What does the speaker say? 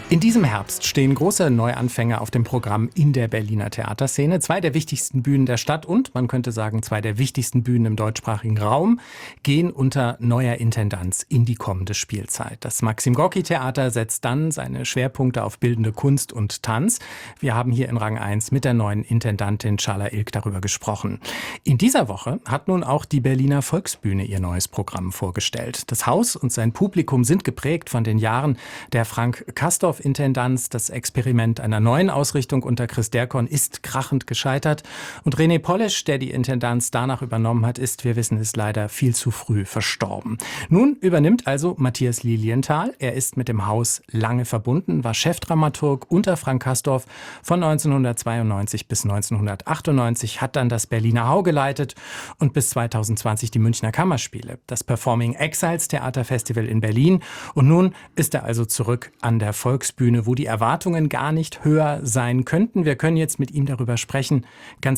In diesem Herbst stehen große Neuanfänge auf dem Programm in der Berliner Theaterszene. Zwei der wichtigsten Bühnen der Stadt und, man könnte sagen, zwei der wichtigsten Bühnen im deutschsprachigen Raum gehen unter neuer Intendanz in die kommende Spielzeit. Das Maxim-Gorki-Theater setzt dann seine Schwerpunkte auf bildende Kunst und Tanz. Wir haben hier in Rang 1 mit der neuen Intendantin Çağla İlk darüber gesprochen. In dieser Woche hat nun auch die Berliner Volksbühne ihr neues Programm vorgestellt. Das Haus und sein Publikum sind geprägt von den Jahren der Frank-Castorf-Intendanz. Das Experiment einer neuen Ausrichtung unter Chris Dercon ist krachend gescheitert. Und René Polesch, der die Intendanz danach übernommen hat, ist, wir wissen es, leider viel zu früh verstorben. Nun übernimmt also Matthias Lilienthal. Er ist mit dem Haus lange verbunden, war Chefdramaturg unter Frank Castorf von 1992 bis 1998, hat dann das Berliner Hau geleitet und bis 2020 die Münchner Kammerspiele, das Performing Exiles Theaterfestival in Berlin. Und nun ist er also zurück an der Volksbühne, wo die Erwartungen gar nicht höher sein könnten. Wir können jetzt mit ihm darüber sprechen. Ganz